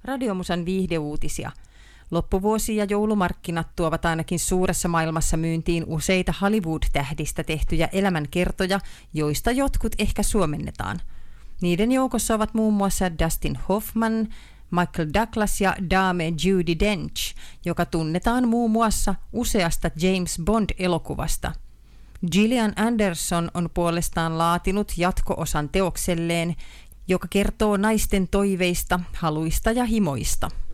Radiomusan viihdeuutisia. Loppuvuosi ja joulumarkkinat tuovat ainakin suuressa maailmassa myyntiin useita Hollywood-tähdistä tehtyjä elämänkertoja, joista jotkut ehkä suomennetaan. Niiden joukossa ovat muun muassa Dustin Hoffman, Michael Douglas ja Dame Judi Dench, joka tunnetaan muun muassa useasta James Bond-elokuvasta. Gillian Anderson on puolestaan laatinut jatko-osan teokselleen, joka kertoo naisten toiveista, haluista ja himoista.